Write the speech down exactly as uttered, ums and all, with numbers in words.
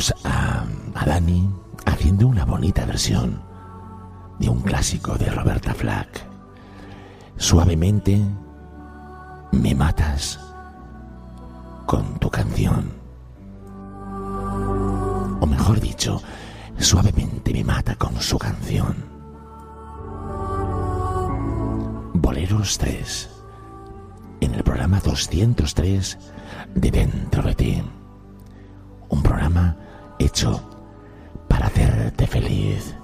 Tenemos a, a Dani haciendo una bonita versión de un clásico de Roberta Flack. Suavemente me matas con tu canción. O mejor dicho, suavemente me mata con su canción. Boleros tres, en el programa doscientos tres de Dentro de Ti. Un programa hecho para hacerte feliz.